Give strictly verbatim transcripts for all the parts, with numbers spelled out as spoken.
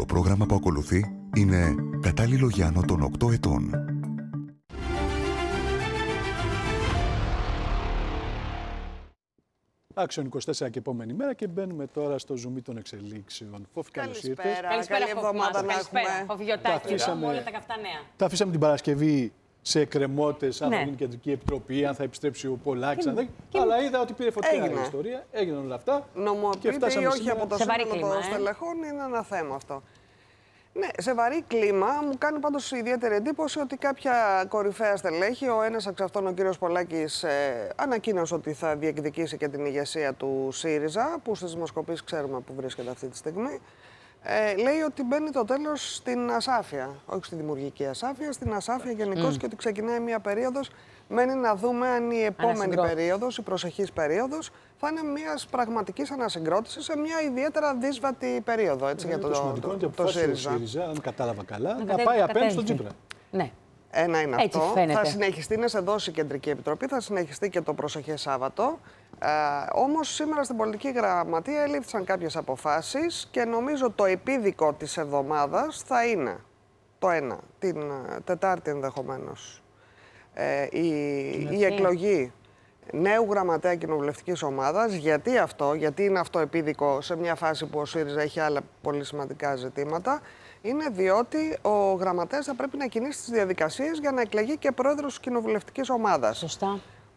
πρόγραμμα που ακολουθεί είναι κατάλληλο για άνω των οκτώ ετών. Άξιον είκοσι τέσσερα και επόμενη μέρα και μπαίνουμε τώρα στο ζουμί των εξελίξεων. Φόφη, καλώς ήρθες. Καλησπέρα, καλή εβδομάδα να έχουμε. Τα αφήσαμε, όλα τα καυτά νέα. Τα αφήσαμε την Παρασκευή σε εκκρεμότητες, αν ναι. θα γίνει κεντρική επιτροπή, αν θα επιστρέψει ο Πολάκης. Και... Και... Αλλά είδα ότι πήρε φωτιά η ιστορία, έγιναν όλα αυτά. Νομοποιείται ή όχι από το σύνολο των ε? στελεχών είναι ένα θέμα αυτό. Ναι, σε βαρύ κλίμα. Μου κάνει πάντως ιδιαίτερη εντύπωση ότι κάποια κορυφαία στελέχη, ο ένας εξ αυτών ο κύριος Πολάκης, ε, ανακοίνωσε ότι θα διεκδικήσει και την ηγεσία του ΣΥΡΙΖΑ, που στις δημοσκοπήσεις ξέρουμε που βρίσκεται αυτή τη στιγμή. Ε, λέει ότι μπαίνει το τέλος στην ασάφεια, όχι στη δημιουργική ασάφεια, στην ασάφεια γενικώς mm. και ότι ξεκινάει μια περίοδος. Μένει να δούμε αν η επόμενη περίοδος, η προσεχής περίοδος, θα είναι μιας πραγματικής ανασυγκρότησης σε μια ιδιαίτερα δύσβατη περίοδο. Έτσι, για το, το σημαντικό είναι ότι το, το ΣΥΡΙΖΑ, ΣΥΡΙΖΑ, αν κατάλαβα καλά, να, να πάει απέναντι στον Τσίπρα. Ναι. Ένα είναι Έτσι αυτό. Φαίνεται. Θα συνεχιστεί να σε δώσει η Κεντρική Επιτροπή, θα συνεχιστεί και το προσεχές Σάββατο. Ε, όμως σήμερα στην Πολιτική Γραμματεία ελήφθησαν κάποιες αποφάσεις και νομίζω το επίδικο της εβδομάδας θα είναι το ένα, την Τετάρτη ενδεχομένως, ε, η, η εκλογή νέου γραμματέα κοινοβουλευτικής ομάδας. Γιατί αυτό, γιατί είναι αυτό επίδικο σε μια φάση που ο ΣΥΡΙΖΑ έχει άλλα πολύ σημαντικά ζητήματα? Είναι διότι ο γραμματέας θα πρέπει να κινήσει τις διαδικασίες για να εκλεγεί και πρόεδρος της κοινοβουλευτικής ομάδας. Σωστά.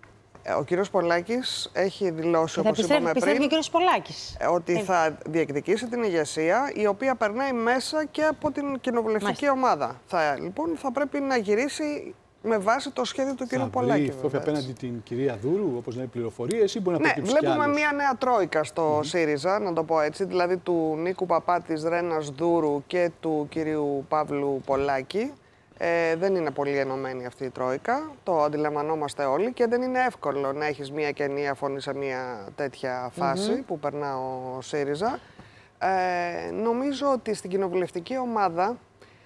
Ο κύριος Πολάκης έχει δηλώσει, όπως είπαμε πριν, και ο κύριος Πολάκης. ότι ε... θα διεκδικήσει την ηγεσία, η οποία περνάει μέσα και από την κοινοβουλευτική Μάλιστα. ομάδα. Θα, λοιπόν, θα πρέπει να γυρίσει με βάση το σχέδιο του κύριου Πολάκη. Θα βρει απέναντι την κυρία Δούρου, όπως λένε πληροφορίες, ή μπορεί να ναι, προκύψει κι βλέπουμε άλλος. μια νέα τρόικα στο mm-hmm. ΣΥΡΙΖΑ, να το πω έτσι, δηλαδή του Νίκου Παπά, της Ρένας Δούρου και του κυρίου Παύλου Πολάκη. Ε, δεν είναι πολύ ενωμένη αυτή η τρόικα, το αντιλαμβανόμαστε όλοι και δεν είναι εύκολο να έχεις μια και ενιαία φωνή σε μια τέτοια φάση mm-hmm. που περνά ο ΣΥΡΙΖΑ. Ε, νομίζω ότι στην κοινοβουλευτική ομάδα,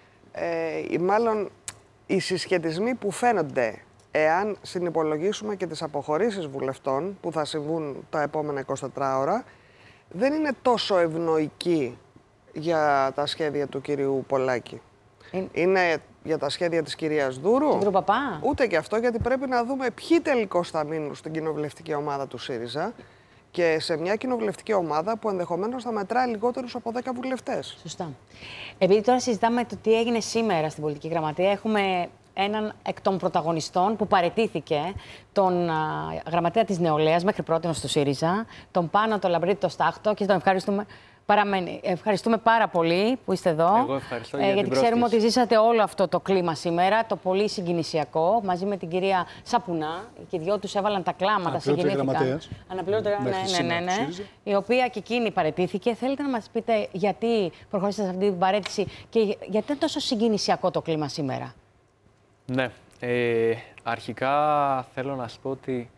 ε, μάλλον οι συσχετισμοί που φαίνονται, εάν συνυπολογίσουμε και τις αποχωρήσεις βουλευτών που θα συμβούν τα επόμενα εικοσιτέσσερις ώρα, δεν είναι τόσο ευνοϊκοί για τα σχέδια του κυρίου Πολάκη. Είναι, είναι για τα σχέδια της κυρίας Δούρου. Του Παπά. Ούτε και αυτό, γιατί πρέπει να δούμε ποιοι τελικώς θα μείνουν στην κοινοβουλευτική ομάδα του ΣΥΡΙΖΑ και σε μια κοινοβουλευτική ομάδα που ενδεχομένως θα μετράει λιγότερους από δέκα βουλευτές. Σωστά. Επειδή τώρα συζητάμε το τι έγινε σήμερα στην Πολιτική Γραμματεία, έχουμε έναν εκ των πρωταγωνιστών που παραιτήθηκε, τον α, γραμματέα της Νεολαίας μέχρι πρώτη στο ΣΥΡΙΖΑ, τον Πάνο τον Λαμπρίτη το Στάχτο, και τον ευχαριστούμε. Παραμένει. Ευχαριστούμε πάρα πολύ που είστε εδώ. Εγώ ευχαριστώ για ε, γιατί την ξέρουμε πρόσκληση. ότι ζήσατε όλο αυτό το κλίμα σήμερα, το πολύ συγκινησιακό, μαζί με την κυρία Σαπουνά. Και οι δυο τους έβαλαν τα κλάματα, συγκινήθηκαν. Αναπληρωτή γραμματέας. Ναι, ναι, ναι, ναι. Η οποία και εκείνη παραιτήθηκε. Θέλετε να μας πείτε γιατί προχωρήσατε σε αυτή την παραίτηση και γιατί είναι τόσο συγκινησιακό το κλίμα σήμερα? Ναι. Ε, αρχικά θέλω να σας πω ότι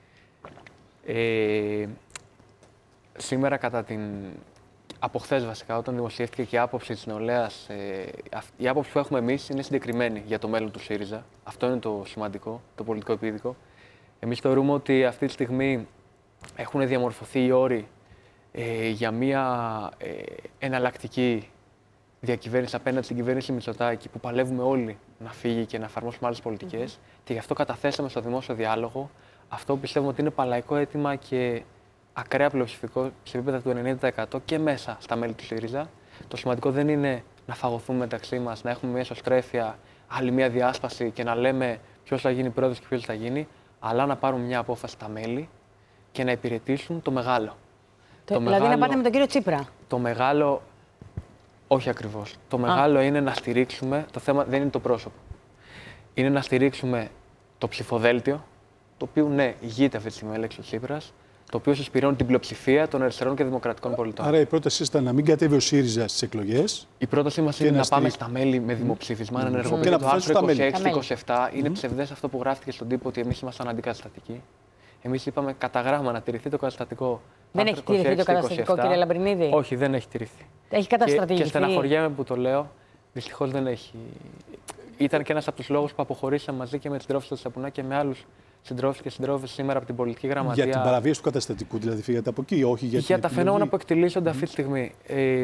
ε, σήμερα κατά την... Από χθες βασικά, όταν δημοσιεύτηκε και η άποψη της νεολαίας, ε, η άποψη που έχουμε εμείς είναι συγκεκριμένη για το μέλλον του ΣΥΡΙΖΑ. Αυτό είναι το σημαντικό, το πολιτικό επίδικο. Εμείς θεωρούμε ότι αυτή τη στιγμή έχουν διαμορφωθεί οι όροι ε, για μια ε, εναλλακτική διακυβέρνηση απέναντι στην κυβέρνηση Μητσοτάκη, που παλεύουμε όλοι να φύγει και να εφαρμόσουμε άλλες πολιτικές. Mm-hmm. Και γι' αυτό καταθέσαμε στο δημόσιο διάλογο αυτό που πιστεύουμε ότι είναι παλαϊκό αίτημα και ακραία πλειοψηφικό σε επίπεδα του ενενήντα τοις εκατό και μέσα στα μέλη του ΣΥΡΙΖΑ. Το σημαντικό δεν είναι να φαγωθούμε μεταξύ μας, να έχουμε μια ισοστρέφεια, άλλη μια διάσπαση και να λέμε ποιος θα γίνει πρόεδρος και ποιος θα γίνει, αλλά να πάρουν μια απόφαση τα μέλη και να υπηρετήσουν το μεγάλο. Το, το δηλαδή μεγάλο, να πάτε με τον κύριο Τσίπρα. Το μεγάλο, όχι ακριβώς. Το Α. μεγάλο είναι να στηρίξουμε, το θέμα δεν είναι το πρόσωπο. Είναι να στηρίξουμε το ψηφοδέλτιο, το οποίο ναι, ηγείται αυτή τη στιγμή έλεξη ο Τσίπρας, το οποίο συσπηρώνει την πλειοψηφία των αριστερών και δημοκρατικών πολιτών. Άρα η πρότασή ήταν να μην κατέβει ο ΣΥΡΙΖΑ στις εκλογές. Η πρότασή μας είναι να, να πάμε στα μέλη με δημοψήφισμα, mm. να ενεργοποιήσουμε το άρθρο είκοσι έξι και είκοσι επτά. Mm. Είναι ψευδές αυτό που γράφτηκε στον τύπο ότι εμείς ήμασταν αντικαταστατικοί. Εμείς είπαμε κατά γράμμα να τηρηθεί το καταστατικό. Δεν έχει τηρηθεί το καταστατικό, κύριε Λαμπρινίδη? Όχι, δεν έχει τηρηθεί. Έχει καταστρατηγηθεί. Και, και στεναχωριέμαι που το λέω. Δυστυχώς δεν έχει. Ήταν και ένας από τους λόγους που αποχωρήσαμε μαζί και με τη συντρόφισσα του Σαπουνά και με άλλους συντρόφους και συντρόφισσες σήμερα από την Πολιτική Γραμματεία. Για την παραβίαση του καταστατικού, δηλαδή φύγατε από εκεί, όχι για Για τα φαινόμενα που εκτελήσονται mm. αυτή τη στιγμή. Ε,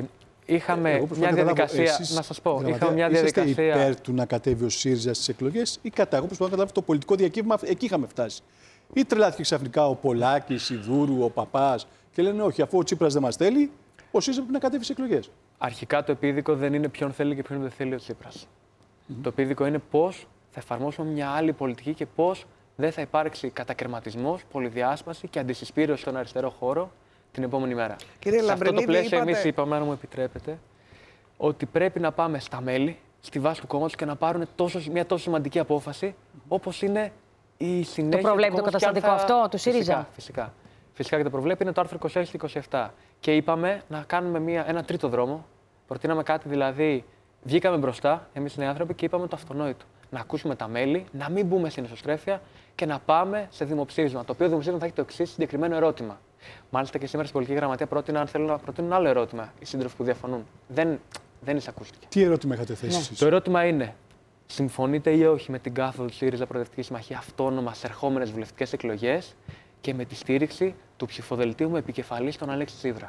είχαμε ε, μια διαδικασία. Εσείς, να σας πω, είχαμε μια διαδικασία. Είστε υπέρ του να κατέβει ο ΣΥΡΙΖΑ στις εκλογές ή κατά? Εγώ προσπαθώ να καταλάβω το πολιτικό διακύβημα, εκεί είχαμε φτάσει. Ή τρελάθηκε ξαφνικά ο Πολάκης, η Δούρου, ο Παπάς και λένε όχι, αφού ο Τσίπρας δεν μας θέλει, ο ΣΥΡΙΖΑ πρέπει να κατέβει στις εκλογές. Αρχικά το επίδικο δεν είναι ποιον θέλει και ποιον δεν θέλει ο Τσίπρας. Mm-hmm. Το επίδικο είναι πώς θα εφαρμόσουμε μια άλλη πολιτική και πώς δεν θα υπάρξει κατακαιρματισμός, πολυδιάσπαση και αντισυσπήρωση στον αριστερό χώρο την επόμενη μέρα. Κύριε Σε αυτό το πλαίσιο, είπατε... εμείς είπαμε, αν μου επιτρέπετε, ότι πρέπει να πάμε στα μέλη, στη βάση του κόμματος και να πάρουν τόσο, μια τόσο σημαντική απόφαση, όπως είναι η συνέχεια. Το προβλέπει το καταστατικό θα... αυτό του ΣΥΡΙΖΑ. Φυσικά, φυσικά. Φυσικά και το προβλέπει, είναι το άρθρο είκοσι έξι και είκοσι επτά. Και είπαμε να κάνουμε μια, ένα τρίτο δρόμο. Προτείναμε κάτι, δηλαδή, βγήκαμε μπροστά, εμείς οι νέοι άνθρωποι, και είπαμε το αυτονόητο. Να ακούσουμε τα μέλη, να μην μπούμε στην εσωστρέφεια και να πάμε σε δημοψήφισμα. Το οποίο δημοψήφισμα θα έχει το εξής συγκεκριμένο ερώτημα. Μάλιστα και σήμερα στην Πολιτική Γραμματεία πρότεινα αν θέλουν να προτείνουν άλλο ερώτημα οι σύντροφοι που διαφωνούν. Δεν, δεν εισακούστηκε. Τι ερώτημα είχατε θέσει ναι. εσείς? Το ερώτημα είναι, συμφωνείτε ή όχι με την κάθοδο του ΣΥΡΙΖΑ Προοδευτική Συμμαχία αυτόνομα σε ερχόμενες βουλευτικές εκλογές και με τη στήριξη του ψηφοδελτίου με επικεφαλή στον Αλέξη Τσίπρα.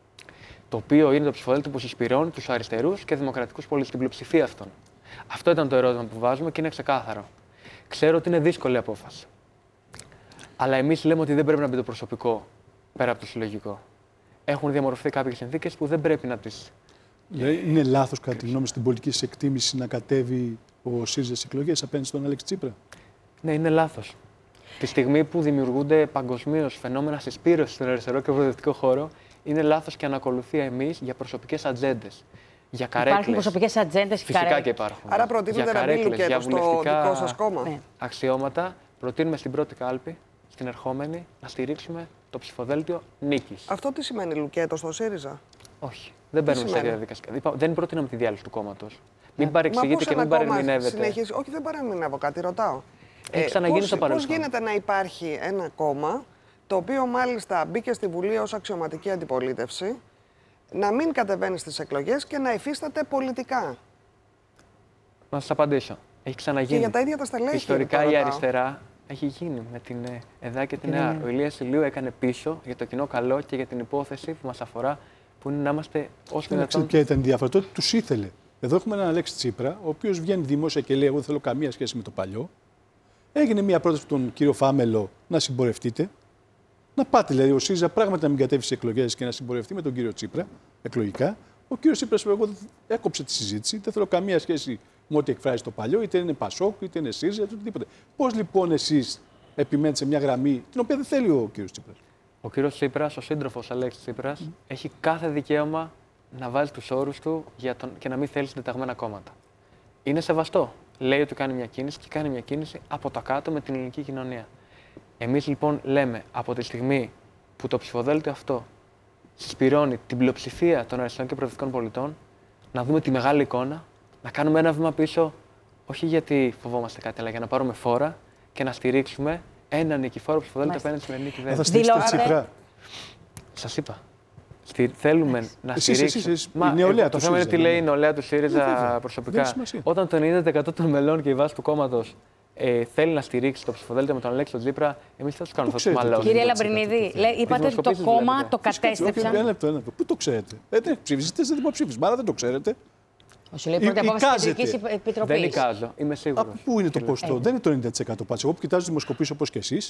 Το οποίο είναι το ψηφοδέλτιο που συσπηρώνει τους αριστερούς και δημοκρατικούς πολίτες, την πλειοψηφία αυτών. Αυτό ήταν το ερώτημα που βάζουμε και είναι ξεκάθαρο. Ξέρω ότι είναι δύσκολη απόφαση. Αλλά εμείς λέμε ότι δεν πρέπει να μπει το προσωπικό πέρα από το συλλογικό. Έχουν διαμορφωθεί κάποιες συνθήκες που δεν πρέπει να τις. Είναι λάθος, κατά τη γνώμη, στην πολιτική σας εκτίμηση να κατέβει ο ΣΥΡΙΖΑ στις εκλογές απέναντι στον Αλέξη Τσίπρα? Ναι, είναι λάθος. Τη στιγμή που δημιουργούνται παγκοσμίως φαινόμενα συσπήρωσης στον αριστερό και προοδευτικό χώρο, είναι λάθος και ανακολουθία εμείς για προσωπικές ατζέντες. Για καρέκλες. Υπάρχουν προσωπικές ατζέντες και Φυσικά και υπάρχουν. Άρα προτείνετε να μπει Λουκέτο στο δικό σας κόμμα. Ναι. Αξιώματα. Προτείνουμε στην πρώτη κάλπη, στην ερχόμενη, να στηρίξουμε το ψηφοδέλτιο νίκης. Αυτό τι σημαίνει Λουκέτο στο ΣΥΡΙΖΑ? Όχι. Δεν μπαίνουμε σε διαδικασία. Δεν προτείναμε τη διάλυση του κόμματος. Μην παρεξηγείτε και μην παρεμηνεύετε. Συνεχίζει... Όχι, δεν παρεμηνεύω κάτι, ρωτάω. Έχει ξαναγίνει στο παρελθόν. Πώς γίνεται να υπάρχει ένα κόμμα το οποίο μάλιστα μπήκε στη Βουλή ως αξιωματική αντιπολίτευση, να μην κατεβαίνει στις εκλογές και να υφίσταται πολιτικά? Να σας απαντήσω. Έχει ξαναγίνει. Και για τα ίδια τα στελέχη. Ιστορικά η αριστερά έχει γίνει με την ΕΔΑ και την ΕΑΡ. Ο Ηλίας Ηλίου έκανε πίσω για το κοινό καλό και για την υπόθεση που μας αφορά, που είναι να είμαστε όσο δυνατόν. Ποια ήταν η διαφορά? Τότε τους ήθελε. Εδώ έχουμε έναν Αλέξη Τσίπρα, ο οποίος βγαίνει δημόσια και λέει: εγώ δεν θέλω καμία σχέση με το παλιό. Έγινε μια πρόταση από τον κύριο Φάμελο να συμπορευτείτε. Να πάτε, δηλαδή, ο ΣΥΡΙΖΑ πράγματι να μην κατέβει σε εκλογές και να συμπορευτεί με τον κύριο Τσίπρα, εκλογικά. Ο κύριος Τσίπρας, εγώ έκοψε τη συζήτηση, δεν θέλω καμία σχέση με ό,τι εκφράζει το παλιό, είτε είναι Πασόκ, είτε είναι ΣΥΡΙΖΑ, είτε οτιδήποτε. Πώς λοιπόν εσείς επιμένετε σε μια γραμμή την οποία δεν θέλει ο κύριος Τσίπρας? Ο κύριος Τσίπρας, ο σύντροφος Αλέξης Τσίπρας, mm. έχει κάθε δικαίωμα να βάλει τους όρους του για τον... και να μην θέλει συντεταγμένα κόμματα. Είναι σεβαστό. Λέει ότι κάνει μια κίνηση και κάνει μια κίνηση από τα κάτω με την ελληνική κοινωνία. Εμείς λοιπόν λέμε από τη στιγμή που το ψηφοδέλτιο αυτό συσπηρώνει την πλειοψηφία των αριστερών και προοδευτικών πολιτών, να δούμε τη μεγάλη εικόνα, να κάνουμε ένα βήμα πίσω, όχι γιατί φοβόμαστε κάτι, αλλά για να πάρουμε φόρα και να στηρίξουμε έναν νικηφόρο ψηφοδέλτιο απέναντι στη σημερινή κυβέρνηση. Θα στηρίξετε Τσίπρα? Σας είπα. Στη... Θέλουμε εσείς, να στηρίξουμε. Μα, η νεολαία ε, του το θέμα είναι τι λέει η νεολαία του ΣΥΡΙΖΑ ε, προσωπικά. Όταν το ενενήντα τοις εκατό των μελών και η βάση του κόμματος ε, θέλει να στηρίξει το ψηφοδέλτιο με τον Αλέξη τον Τσίπρα, εμείς θα τους κάνουμε, θα τους μαλώσουμε. Κύριε Λαμπρινίδη, είπατε ότι το κόμμα το κατέστρεψαν. Ένα λεπτό, ένα λεπτό. Πού το ξέρετε? Δεν ψήφισετε σε δημοψήφισμα, άρα δεν το ξέρετε. Όσο λέει πρώτη απόφαση της Κεντρικής Επιτροπής. Δεν εικάζω, είμαι σίγουρος. Πού είναι το ποσοστό? Δεν είναι το ενενήντα τοις εκατό πάτς. Εγώ που κοιτάζω δημοσκοπήσεις όπως και εσείς,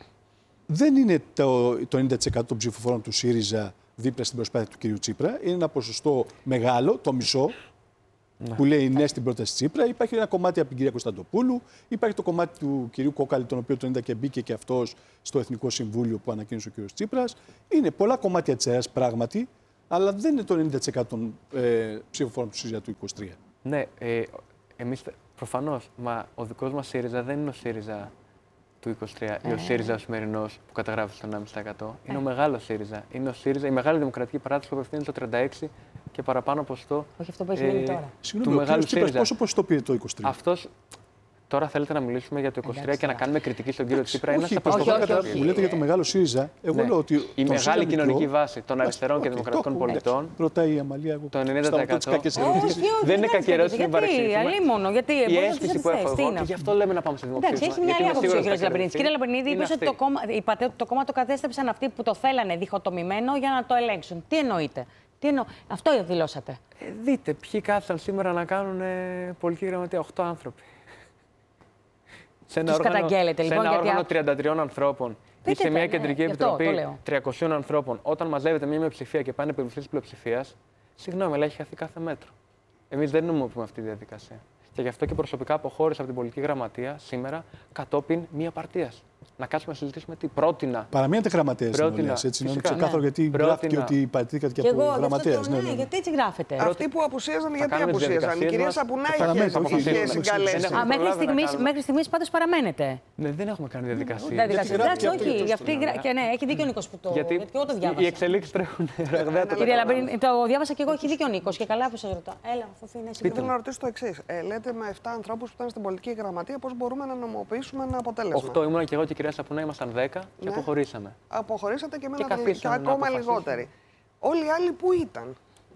δεν είναι το, το ενενήντα τοις εκατό των ψηφοφόρων του ΣΥΡΙΖΑ δίπλα στην προσπάθεια του κυρίου Τσίπρα. Είναι ένα ποσοστό μεγάλο, το μισό, ναι, που λέει ναι στην πρόταση Τσίπρα. Υπάρχει ένα κομμάτι από την κυρία Κωνσταντοπούλου. Υπάρχει το κομμάτι του κυρίου Κόκαλη, τον οποίο τον είδα και μπήκε και αυτός στο Εθνικό Συμβούλιο που ανακοίνωσε ο κύριος Τσίπρας. Είναι πολλά κομμάτια της ΕΡΑΣ πράγματι, αλλά δεν είναι το ενενήντα τοις εκατό των ε, ψηφοφόρων του ΣΥΡΙΖΑ του είκοσι τρία. Ναι, ε, εμείς προφανώς, μα ο δικός μας ΣΥΡΙΖΑ δεν είναι ο ΣΥΡΙΖΑ του είκοσι τρία ή ο ΣΥΡΙΖΑ ο σημερινός που καταγράφει στο ενάμιση τοις εκατό. Είναι ο μεγάλος ΣΥΡΙΖΑ. Είναι ο ΣΥΡΙΖΑ, η μεγάλη δημοκρατική παράταξη που απευθύνει στο τριάντα έξι και παραπάνω ποσοστό. Όχι αυτό που έχει μείνει τώρα. Συγγνώμη, ο κύριος Τσίπρας πόσο ποσοστό πήρε το είκοσι τρία? Αυτός, τώρα θέλετε να μιλήσουμε για το είκοσι τρία και να κάνουμε κριτική στον κύριο Τσίπρα? Όχι, όχι. Μου λέτε για το μεγάλο ΣΥΡΙΖΑ. Εγώ λέω ότι η μεγάλη κοινωνική βάση των αριστερών και δημοκρατικών πολιτών. Ρωτάει η Αμαλία, εγώ. Το ενενήντα τοις εκατό. Δεν είναι κακή ερώτηση, μην παρεξηγήσουμε. Γιατί η αίσθηση που έχω εγώ και γι' αυτό λέμε να πάμε σε δημοψήφισμα. Έχει μια άλλη άποψη ο κ. Λαμπρινίδη. Κύριε Λαμπρινίδη, είπατε ότι το κόμμα το κατέστρεψαν αυτοί που το θέλανε διχοτομημένο για να το ελέγξουν. Τι εννοείτε? Τι εννοώ, αυτό δηλώσατε. Ε, δείτε, ποιοι κάθισαν σήμερα να κάνουν ε, πολιτική γραμματεία, οκτώ άνθρωποι. Σε ένα Τους όργανο, καταγγέλλετε, λοιπόν, σε ένα γιατί... όργανο τριάντα τριών ανθρώπων ή σε μια ναι, κεντρική αυτό, επιτροπή τριακοσίων ανθρώπων, όταν μαζεύεται μια μειοψηφία και πάνε επί της πλειοψηφίας, συγγνώμη, αλλά έχει χαθεί κάθε μέτρο. Εμείς δεν νομιμοποιούμε αυτή τη διαδικασία. Και γι' αυτό και προσωπικά αποχώρησα από την πολιτική γραμματεία σήμερα κατόπιν μία απαρτίας. Να κάτσουμε να συζητήσουμε τι πρότεινα. Παραμείνετε γραμματέας στην Ολέα, έτσι. Είναι ξεκάθαρο, ναι. Γιατί γράφτηκε ότι παραιτηθήκατε και από γραμματέας. Ναι, ναι, γιατί έτσι γράφετε. Αυτοί που απουσίαζαν, γιατί απουσίαζαν. Η κυρία Σαπουνά είχε συγκαλέσει. Μέχρι στιγμής πάντως παραμένετε. Ναι, δεν έχουμε κάνει διαδικασία. Εντάξει, όχι. Και ναι, έχει δίκιο ο Νίκος που το. Γιατί εγώ το διάβασα. Οι εξελίξεις τρέχουν ραγδαία. Κυρία Λαμπρινίδη, το διάβασα και εγώ, έχει δίκιο ο Νίκος. Και καλά που σας ρωτάω. Έλα, Φωφίνα. Θέλω να ρωτήσω το εξής. Λέτε με επτά ανθρώπους που ήταν στην πολιτική γραμματεία, πώς μπορούμε να νομοποιήσουμε ένα αποτέλεσμα. οκτώ ήμουν και εγώ και η κυρία Σαπουνά, ήμασταν δέκα και ναι. αποχωρήσαμε. Αποχωρήσατε και με ένα ακόμα λιγότεροι. Όλοι οι άλλοι που ήταν.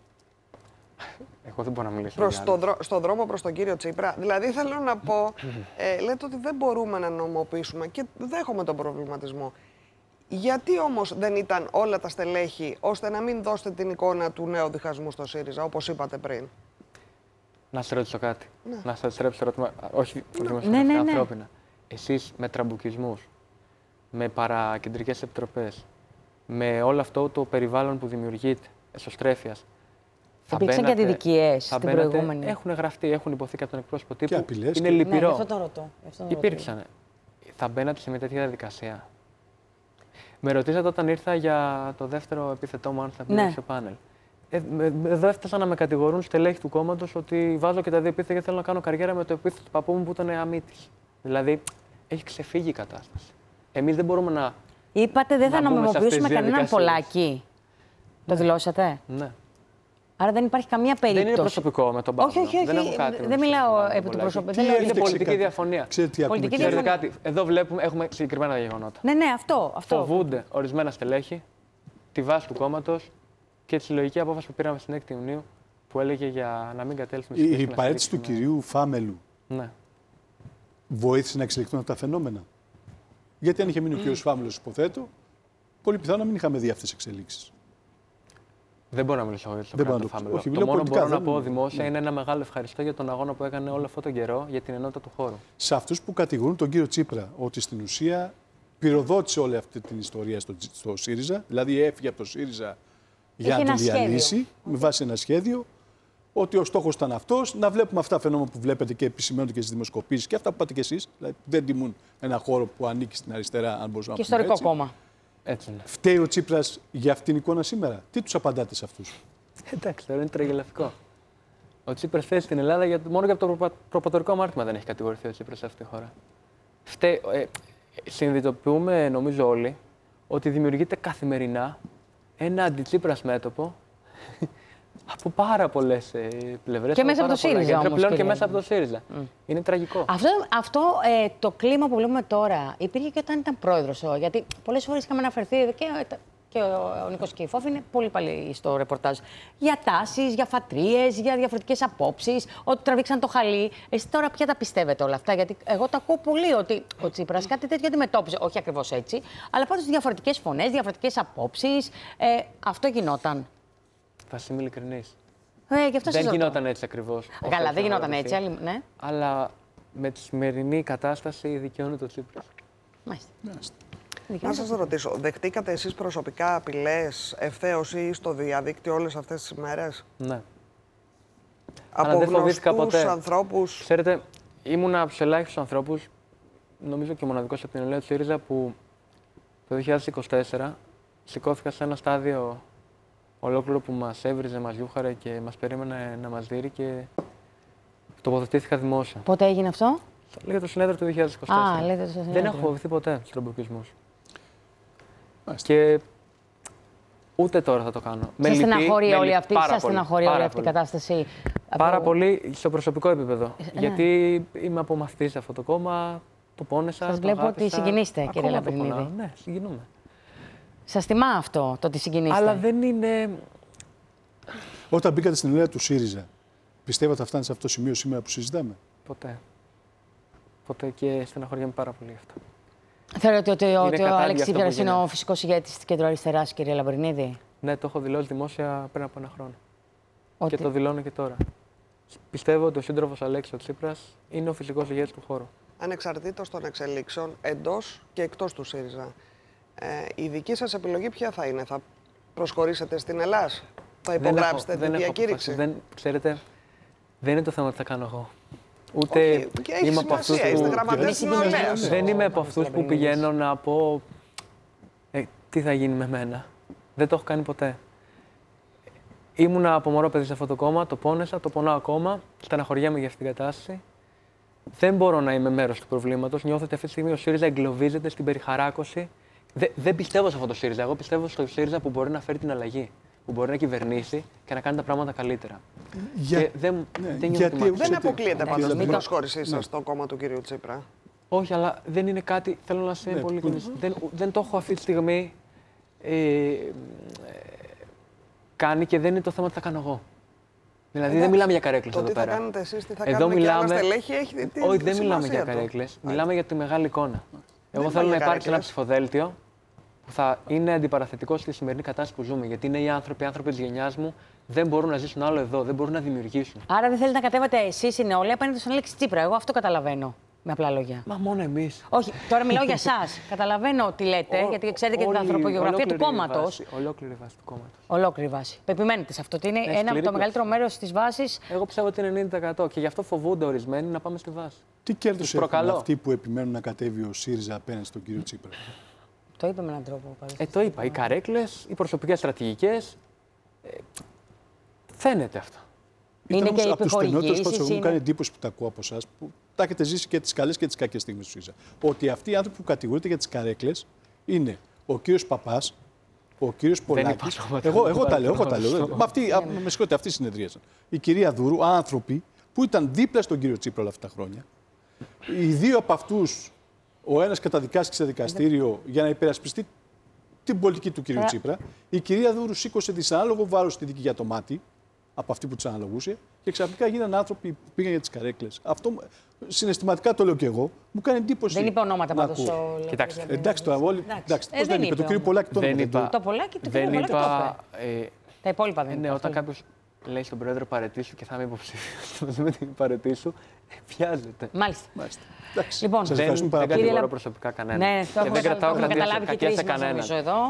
Εγώ δεν μπορώ να μιλήσω. Προς το δρό... Στον δρόμο προς τον κύριο Τσίπρα. Δηλαδή θέλω να πω, ε, λέτε ότι δεν μπορούμε να νομοποιήσουμε και δέχομαι τον προβληματισμό. Γιατί όμως δεν ήταν όλα τα στελέχη ώστε να μην δώσετε την εικόνα του νέου διχασμού στο ΣΥΡΙΖΑ, όπως είπατε πριν. Να σας ρωτήσω κάτι. Ναι. Να σας ρωτήσω το ερώτημα. Όχι, ναι, ναι, ναι. ανθρώπινα. Εσείς με τραμπουκισμούς, με παρακεντρικές επιτροπές, με όλο αυτό το περιβάλλον που δημιουργείται, εσωστρέφειας. Υπήρξαν και αντιδικίες στην προηγούμενη. Έχουν γραφτεί, έχουν υποθεί και από τον εκπρόσωπο τύπου. Και απειλές. Είναι λυπηρό. Ναι, αυτό το ρωτώ. Υπήρξαν. Θα μπαίνατε σε μια τέτοια διαδικασία. Με ρωτήσατε όταν ήρθα για το δεύτερο επίθετό μου, αν θα πει στο πάνελ. Ε, εδώ έφτασαν να με κατηγορούν στελέχη του κόμματος ότι βάζω και τα δύο επίθετα γιατί θέλω να κάνω καριέρα με το επίθετο του παππού μου που ήταν αμύτης. Δηλαδή, έχει ξεφύγει η κατάσταση. Εμείς δεν μπορούμε να. Είπατε δεν θα νομιμοποιήσουμε κανέναν Πολάκη. Το δηλώσατε. Ναι. Άρα δεν υπάρχει καμία περίπτωση. Δεν είναι προσωπικό με τον Παύλο. Όχι, όχι, όχι. Δεν, έχω κάτι δεν μιλάω επί του προσωπικού. Είναι πολιτική διαφωνία. Ξέρετε, πολιτική Ξέρετε κάτι. Εδώ βλέπουμε, έχουμε συγκεκριμένα γεγονότα. Ναι, ναι, αυτό. αυτό. Φοβούνται ορισμένα στελέχη τη βάση του κόμματος και τη συλλογική απόφαση που πήραμε στην έκτη Ιουνίου που έλεγε για να μην κατέλθουμε στη Η, η παρέτηση του κυρίου Φάμελου ναι. βοήθησε να εξελιχθούν αυτά τα φαινόμενα. Γιατί αν είχε μείνει ο κύριος Φάμελος, υποθέτω, πολύ πιθανό να μην είχαμε δει αυτές τις εξελίξεις. Δεν μπορώ να μιλήσω για το πράγμα του Φάμελου. Το μόνο που μπορώ να πω δημόσια ναι. είναι ένα μεγάλο ευχαριστώ για τον αγώνα που έκανε όλο αυτόν τον καιρό για την ενότητα του χώρου. Σε αυτούς που κατηγορούν τον κύριο Τσίπρα ότι στην ουσία πυροδότησε όλη αυτή την ιστορία στο, στο ΣΥΡΙΖΑ, δηλαδή έφυγε από το ΣΥΡΙΖΑ για να το διαλύσει, με βάση ένα σχέδιο, ότι ο στόχος ήταν αυτός, να βλέπουμε αυτά τα φαινόμενα που βλέπετε και επισημαίνονται και στις δημοσκοπήσεις και αυτά που είπατε κι εσείς. Δηλαδή δεν τιμούν ένα χώρο που ανήκει στην αριστερά, αν μπορούσαμε να πούμε. Και ιστορικό κόμμα. Έτσι είναι. Φταίει ο Τσίπρας για αυτήν την εικόνα σήμερα. Τι τους απαντάτε σε αυτούς? Εντάξει, τώρα είναι τραγελαφικό. Ο Τσίπρας φταίει στην Ελλάδα για, μόνο για το προπατορικό αμάρτημα δεν έχει κατηγορηθεί ο Τσίπρας σε αυτή τη χώρα. Φταίει, ε, συνειδητοποιούμε, νομίζω όλοι, ότι δημιουργείται καθημερινά ένα αντιτσίπρας μέτωπο από πάρα πολλές ε, πλευρές. Και μέσα από το ΣΥΡΙΖΑ όμως. Πλέον και μέσα από το ΣΥΡΙΖΑ. Mm. Είναι τραγικό. Αυτό, αυτό ε, το κλίμα που βλέπουμε τώρα υπήρχε και όταν ήταν πρόεδρος. Γιατί πολλές φορές είχαμε αναφερθεί και, και ο, ο Νίκος και η Φόφη είναι πολύ παλιοί στο ρεπορτάζ. Για τάσεις, για φατρίες, για διαφορετικές απόψεις, ότι τραβήξαν το χαλί. Εσείς τώρα πια τα πιστεύετε όλα αυτά? Γιατί εγώ τα ακούω πολύ ότι ο Τσίπρας κάτι τέτοιο αντιμετώπιζε. Όχι ακριβώς έτσι, αλλά πάντως διαφορετικές φωνές, διαφορετικές απόψεις. Ε, αυτό γινόταν. Θα είμαι ειλικρινής. Ε, γι' αυτό δεν γινόταν έτσι ακριβώς. Καλά, δεν γινόταν έτσι. Άλλη, ναι. Αλλά με τη σημερινή κατάσταση δικαιώνεται ο Τσίπρας. Μάλιστα. Μάλιστα. Να σας ρωτήσω, δεχτήκατε εσείς προσωπικά απειλές ευθέως ή στο διαδίκτυο όλες αυτές τις ημέρες? Ναι. Από γνωστούς ανθρώπους? Ξέρετε, ήμουνα από τους ελάχιστους ανθρώπους, νομίζω και μοναδικός από την Ολέα του ΣΥΡΙΖΑ, που το δύο χιλιάδες είκοσι τέσσερα σηκώθηκα σε ένα στάδιο ολόκληρο που μας έβριζε, μας γιούχαρε και μας περίμενε να μας δείρει και τοποθετήθηκα δημόσια. Πότε έγινε αυτό? Λέγεται το συνέδριο του δύο χιλιάδες είκοσι τέσσερα. Α, λέτε το συνέδριο. Δεν έχω φοβηθεί ποτέ στους τραμποκισμούς. Και ούτε τώρα θα το κάνω. Σας στεναχωρεί όλη αυτή, σας στεναχωρεί όλη αυτή η κατάσταση? Πάρα από... πολύ στο προσωπικό επίπεδο. Ε, γιατί ναι. είμαι απομαθητής σε αυτό το κόμμα, το πόνεσα. Σας βλέπω ότι συγκινείστε, κύριε Λαμπρινίδη. Ναι, συγκινούμε. Σας τιμά αυτό το ότι συγκινείστε? Αλλά δεν είναι. Όταν μπήκατε στην Ολέα του ΣΥΡΙΖΑ, πιστεύατε θα φτάνει σε αυτό το σημείο σήμερα που συζητάμε? Ποτέ. Ποτέ και στεναχωριέμαι πάρα πολύ αυτό. Θεωρείτε ότι, ότι ο Αλέξης Τσίπρας είναι ο φυσικός ηγέτης της κεντροαριστεράς, κύριε Λαμπρινίδη? Ναι, το έχω δηλώσει δημόσια πριν από ένα χρόνο. Ότι... Και το δηλώνω και τώρα. Πιστεύω ότι ο σύντροφος Αλέξης ο Τσίπρας είναι ο φυσικός ηγέτης του χώρου. Ανεξαρτήτως των εξελίξεων εντός και εκτός του ΣΥΡΙΖΑ, ε, η δική σας επιλογή ποια θα είναι? Θα προσχωρήσετε στην ΕΛΑΣ? Θα υπογράψετε την διακήρυξη? Δεν, ξέρετε, δεν είναι το θέμα τι θα κάνω εγώ. Ούτε okay. είμαι από αυτούς που... Δεν είμαι από αυτούς που πηγαίνω να πω ε, τι θα γίνει με μένα. Δεν το έχω κάνει ποτέ. Ήμουνα από μωρό παιδί σε αυτό το κόμμα, το πόνεσα, το πονάω ακόμα, στεναχωριέμαι για αυτή την κατάσταση. Δεν μπορώ να είμαι μέρος του προβλήματος. Νιώθω ότι αυτή τη στιγμή ο ΣΥΡΙΖΑ εγκλωβίζεται στην περιχαράκωση. Δε, δεν πιστεύω σε αυτό το ΣΥΡΙΖΑ. Εγώ πιστεύω στο ΣΥΡΙΖΑ που μπορεί να φέρει την αλλαγή. Που μπορεί να κυβερνήσει και να κάνει τα πράγματα καλύτερα. Για... Και δεν, ναι, δεν, γιατί, δεν αποκλείεται πάντως την προσχώρησή σας στο κόμμα του κυρίου Τσίπρα. Όχι, αλλά δεν είναι κάτι. Θέλω να σε ναι, πολύ που... δεν, δεν το έχω αυτή τη στιγμή ε, ε, κάνει και δεν είναι το θέμα τι θα κάνω εγώ. Δηλαδή Εντάξει, δεν μιλάμε για καρέκλες εδώ πέρα. Τι θα κάνετε εσείς, τι θα εδώ κάνουμε μιλάμε... και άλλα στελέχη, έχει τι Όχι, δεν μιλάμε για καρέκλες. Μιλάμε για τη μεγάλη εικόνα. Εγώ θέλω να υπάρξει ένα ψηφοδέλτιο που θα είναι αντιπαραθετικό στη σημερινή κατάσταση που ζούμε. Γιατί είναι οι άνθρωποι, οι άνθρωποι της γενιάς μου, δεν μπορούν να ζήσουν άλλο εδώ, δεν μπορούν να δημιουργήσουν. Άρα δεν θέλετε να κατέβατε εσείς οι νεολαίοι απέναντι στον Αλέξη Τσίπρα. Εγώ αυτό καταλαβαίνω. Με απλά λόγια. Μα μόνο εμείς. Όχι, τώρα μιλάω για εσάς. Καταλαβαίνω τι λέτε, ο, γιατί ξέρετε και την ανθρωπογεωγραφία του κόμματος. Ολόκληρη βάση του κόμματος. Ολόκληρη βάση. Επιμένετε σε αυτό. Ότι είναι ένα από το μεγαλύτερο μέρος της βάσης. Εγώ πιστεύω ότι είναι ενενήντα τοις εκατό και γι' αυτό φοβούνται ορισμένοι να πάμε στη βάση. Τι κέρδος έχουν αυτοί που επιμένουν να κατέβει ο ΣΥΡΙΖΑ απέναντι στον κύριο Τσίπρα? Το είπε με έναν τρόπο. Ε, το είπα. Οι καρέκλες, οι προσωπικές στρατηγικές. Ε, φαίνεται αυτό. Είναι και από τους στενότερους που έχουν κάνει εντύπωση που τα ακούω από εσάς, που τα έχετε ζήσει και τις καλές και τις κακές στιγμές του ΣΥΡΙΖΑ. Ότι αυτοί οι άνθρωποι που κατηγορούνται για τις καρέκλες είναι ο κύριος Παπάς, ο κύριος Πολάκης. Εγώ, εγώ τα λέω, εγώ τα λέω. Με, αυτή, με συγχωρείτε, αυτοί συνεδρίασαν. Η κυρία Δούρου, άνθρωποι που ήταν δίπλα στον κύριο Τσίπρα όλα αυτά τα χρόνια. Οι δύο από αυτούς, ο ένας καταδικάστηκε σε δικαστήριο για να υπερασπιστεί την πολιτική του κύριου Τσίπρα. Η κυρία Δούρου σήκωσε δυσανάλογο βάρος στη δίκη για το μάτι από αυτή που τους αναλογούσε και ξαφνικά γίνανε άνθρωποι που πήγαν για τις καρέκλες. Αυτό συναισθηματικά το λέω και εγώ. Μου κάνει εντύπωση. Δεν είπε ονόματα πάντως. Κοιτάξτε. Εντάξει τώρα, όλοι. Εντάξει, πώς δεν είπε, το κύριο Πολάκη τον είπε. Το Πολάκη του δεν κύριου είπα. Τα υπόλοιπα δεν είναι. Όταν κάποιος λέει στον πρόεδρο παρετήσου και θα είμαι υποψήφιος με την παρετήσου, βιάζεται. Μάλιστα. Λοιπόν, δεν κατηγορώ προσωπικά κανέναν. Και δεν κρατάω κακία σε κανέναν.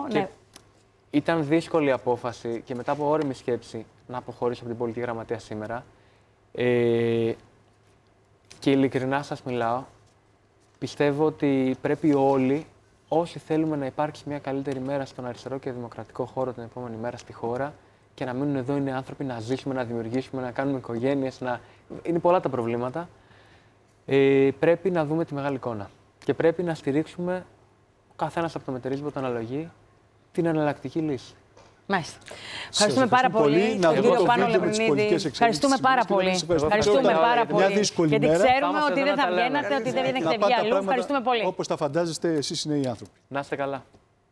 Ήταν δύσκολη απόφαση και μετά από ώριμη σκέψη να αποχωρήσω από την πολιτική γραμματεία σήμερα. Ε, και ειλικρινά σας μιλάω, πιστεύω ότι πρέπει όλοι, όσοι θέλουμε να υπάρξει μια καλύτερη μέρα στον αριστερό και δημοκρατικό χώρο την επόμενη μέρα στη χώρα και να μείνουν εδώ είναι άνθρωποι, να ζήσουμε, να δημιουργήσουμε, να κάνουμε οικογένειες, να... είναι πολλά τα προβλήματα. Ε, πρέπει να δούμε τη μεγάλη εικόνα και πρέπει να στηρίξουμε ο καθένας από το μετερίσμα που το αναλογεί την εναλλακτική λύση. Μάλιστα. Ευχαριστούμε πάρα πολύ, τον κύριο Πάνο Λεμπρινίδη. Ευχαριστούμε πάρα πολύ. Ευχαριστούμε πάρα πολύ. Γιατί ξέρουμε ότι δεν θα βγαίνατε, ότι δεν έχετε βγει αλλού. Ευχαριστούμε πολύ. Όπως τα φαντάζεστε, εσείς είναι οι άνθρωποι. Να είστε καλά.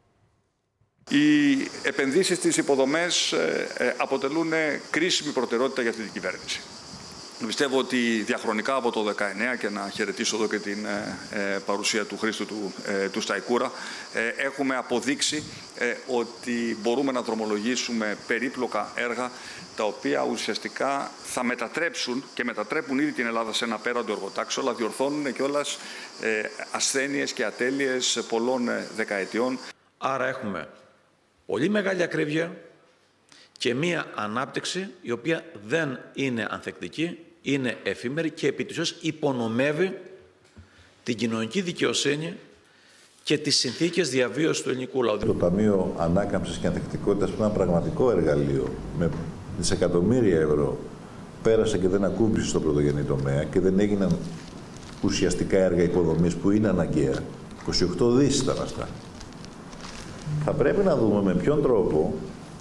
Οι επενδύσεις στις υποδομές αποτελούν κρίσιμη προτεραιότητα για αυτή την κυβέρνηση. Πιστεύω ότι διαχρονικά από το δεκαεννέα, και να χαιρετήσω εδώ και την ε, παρουσία του Χρήστου του, ε, του Σταϊκούρα, ε, έχουμε αποδείξει ε, ότι μπορούμε να δρομολογήσουμε περίπλοκα έργα τα οποία ουσιαστικά θα μετατρέψουν και μετατρέπουν ήδη την Ελλάδα σε ένα πέραντο εργοτάξιο, αλλά διορθώνουν κιόλας ε, ασθένειες και ατέλειες πολλών ε, δεκαετιών. Άρα έχουμε πολύ μεγάλη ακρίβεια και μία ανάπτυξη η οποία δεν είναι ανθεκτική, είναι εφήμερη και επί της ουσίας υπονομεύει την κοινωνική δικαιοσύνη και τις συνθήκες διαβίωσης του ελληνικού λαού. Το Ταμείο Ανάκαμψης και Ανθεκτικότητας, που είναι ένα πραγματικό εργαλείο με δισεκατομμύρια ευρώ, πέρασε και δεν ακούμπησε στον πρωτογενή τομέα και δεν έγιναν ουσιαστικά έργα υποδομής που είναι αναγκαία. είκοσι οκτώ δις ήταν αυτά. Θα πρέπει να δούμε με ποιον τρόπο